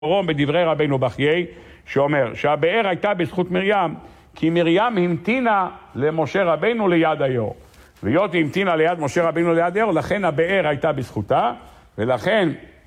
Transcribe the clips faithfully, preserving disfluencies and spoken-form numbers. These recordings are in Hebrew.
רום בדברי רבינו בחיי, שאומר שהבאר הייתה בזכות מרים, כי מרים המתינה למשה רבינו ליד היאור. והיות המתינה ליד משה רבינו ליד היאור, לכן הבאר הייתה בזכותה, ולכן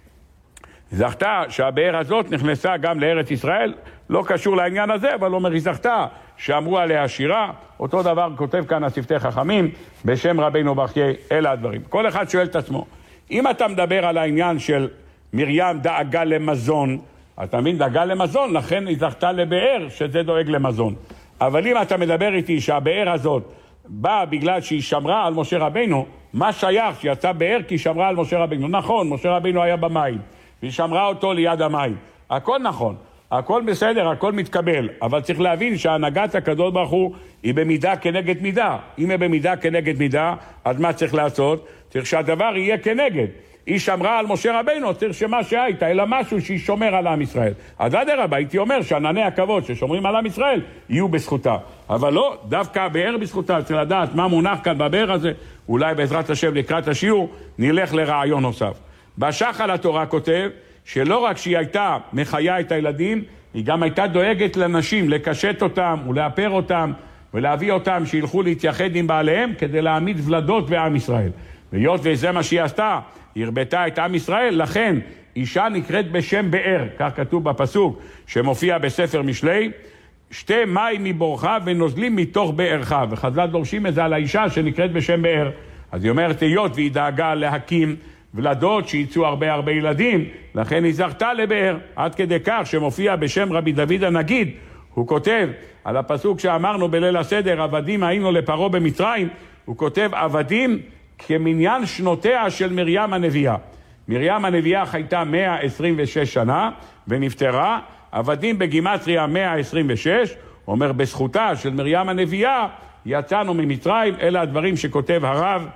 זכתה שהבאר הזאת נכנסה גם לארץ ישראל, לא קשור לעניין הזה, אבל אומר היא זכתה שאמרו עליה שירה. אותו דבר כותב כאן השפתי חכמים בשם רבינו בחיי, אלה הדברים. כל אחד שואל את עצמו, אם אתה מדבר על העניין של מרים דאגה למזון, אתה מבין, דאגה למזון, לכן היא זכתה לבאר שזה דואג למזון. אבל אם אתה מדבר איתי שהבאר הזאת באה בגלל שהיא שמרה על משה רבינו, מה שייך שיצא באר כי היא שמרה על משה רבינו? נכון, משה רבינו היה במים, והיא שמרה אותו ליד המים. הכל נכון, הכל בסדר, הכל מתקבל, אבל צריך להבין שהנהגת הקדוש ברוך הוא היא במידה כנגד מידה. אם היא במידה כנגד מידה, אז מה צריך לעשות? צריך שהדבר יהיה כנגד. היא שמרה על משה רבינו, צריך שמה שהייתה, אלא משהו שהיא שומר על עם ישראל. אז עד הרבה, הייתי אומר שענני הכבוד ששומרים על עם ישראל, יהיו בזכותה. אבל לא, דווקא הבאר בזכותה, צריך לדעת מה מונח כאן בבאר הזה, אולי בעזרת השם לקראת השיעור, נלך לרעיון נוסף. בשחל התורה כותב, שלא רק שהיא הייתה מחיה את הילדים, היא גם הייתה דואגת לנשים, לקשט אותם ולאפר אותם, ולהביא אותם שילכו להתייחד עם בעליהם, כדי להעמיד ולדות בעם ישראל. והיות וזה מה שהיא עשתה, היא הרבתה את עם ישראל, לכן אישה נקראת בשם באר, כך כתוב בפסוק שמופיע בספר משלי, שתי מים מבורך ונוזלים מתוך בארך, וחז"ל דורשים את זה על האישה שנקראת בשם באר. אז היא אומרת, היות והיא דאגה להקים ולדות שיצאו הרבה הרבה ילדים, לכן היא זכתה לבאר, עד כדי כך שמופיע בשם רבי דוד הנגיד, הוא כותב על הפסוק שאמרנו בליל הסדר, עבדים היינו לפרעה במצרים, הוא כותב עבדים כמניין שנותיה של מרים הנביאה. מרים הנביאה חייתה מאה עשרים ושש שנה ונפטרה, עבדים בגימטריה מאה עשרים ושש, אומר בזכותה של מרים הנביאה יצאנו ממצרים. אלה הדברים שכותב הרב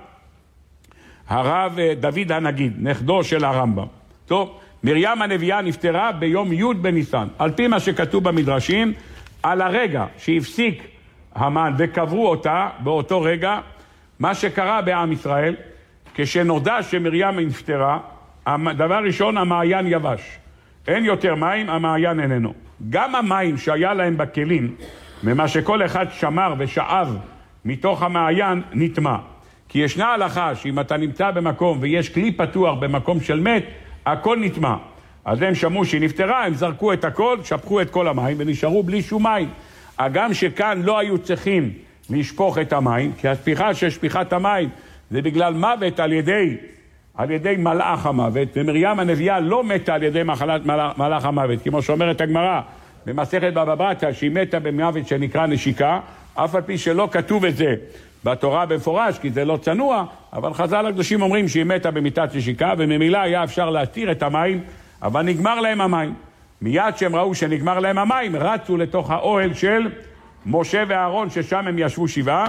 הרב דוד הנגיד, נכדו של הרמב"ם. טוב, מרים הנביאה נפטרה ביום י' בניסן, על פי מה שכתוב במדרשים, על הרגע שהפסיק המן וקברו אותה באותו רגע, מה שקרה בעם ישראל, כשנודע שמרים נפטרה, דבר ראשון המעיין יבש. אין יותר מים, המעיין איננו. גם המים שהיה להם בכלים, ממה שכל אחד שמר ושאב מתוך המעיין, נטמע. כי ישנה הלכה שאם אתה נמצא במקום ויש כלי פתוח במקום של מת, הכל נטמע. אז הם שמעו שהיא נפטרה, הם זרקו את הכל, שפכו את כל המים ונשארו בלי שום מים. הגם שכאן לא היו צריכים לשפוך את המים, כי השפיכה של שפיכת המים זה בגלל מוות על ידי, על ידי מלאך המוות, ומרים הנביאה לא מתה על ידי מחלת מלאך המוות, כמו שאומרת הגמרא במסכת בבא בתרא, שהיא מתה במוות שנקרא נשיקה, אף על פי שלא כתוב את זה בתורה במפורש, כי זה לא צנוע, אבל חז"ל הקדושים אומרים שהיא מתה במיתת נשיקה, וממילא היה אפשר להתיר את המים, אבל נגמר להם המים. מיד שהם ראו שנגמר להם המים, רצו לתוך האוהל של משה ואהרון, ששם הם ישבו שבעה,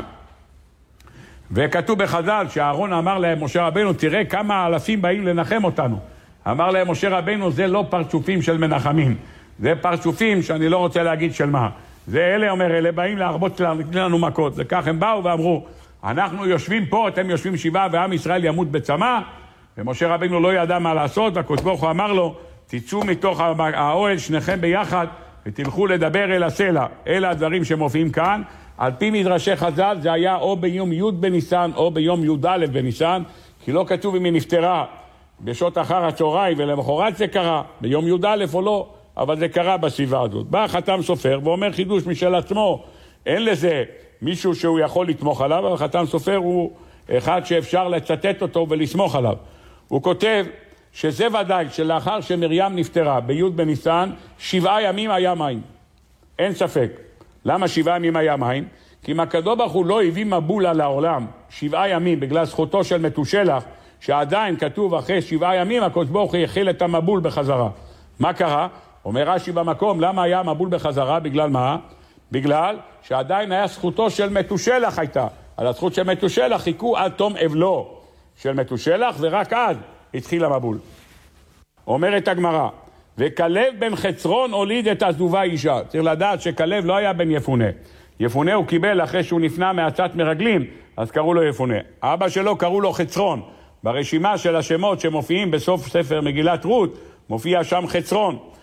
וכתוב בחז"ל שאהרון אמר להם, משה רבינו, תראה כמה אלפים באים לנחם אותנו. אמר להם משה רבינו, זה לא פרצופים של מנחמים, זה פרצופים שאני לא רוצה להגיד של מה. זה אלה, אומר, אלה באים להרבות לנו מכות. וכך הם באו ואמרו, אנחנו יושבים פה, אתם יושבים שבעה, ועם ישראל ימות בצמא. ומשה רבינו לא ידע מה לעשות, והקדוש ברוך הוא אמר לו, תצאו מתוך האוהל שניכם ביחד, ותלכו לדבר אל הסלע. אלה הדברים שמופיעים כאן. על פי מדרשי חז"ל זה היה או ביום י' בניסן או ביום י"א בניסן, כי לא כתוב אם היא נפטרה בשעות אחר הצהריים ולמחרת זה קרה, ביום י"א או לא, אבל זה קרה בסביבה הזאת. בא חתם סופר ואומר חידוש משל עצמו, אין לזה מישהו שהוא יכול לתמוך עליו, אבל חתם סופר הוא אחד שאפשר לצטט אותו ולסמוך עליו. הוא כותב שזה ודאי שלאחר שמרים נפטרה בי' בניסן, שבעה ימים היה מים. אין ספק. למה שבעה ימים היה מים? כי אם הקדוש ברוך הוא לא הביא מבול על העולם שבעה ימים בגלל זכותו של מתושלח, שעדיין כתוב אחרי שבעה ימים הקדוש ברוך הוא יחיל את המבול בחזרה. מה קרה? אומר רש"י במקום, למה היה מבול בחזרה? בגלל מה? בגלל שעדיין היה זכותו של מתושלח הייתה. על הזכות של מתושלח חיכו עד תום אבלו של מתושלח, ורק אז התחיל המבול. אומרת הגמרא, וכלב בן חצרון הוליד את עזובה אישה. צריך לדעת שכלב לא היה בן יפונה. יפונה הוא קיבל אחרי שהוא נפנה מעצת מרגלים, אז קראו לו יפונה. אבא שלו קראו לו חצרון. ברשימה של השמות שמופיעים בסוף ספר מגילת רות, מופיע שם חצרון.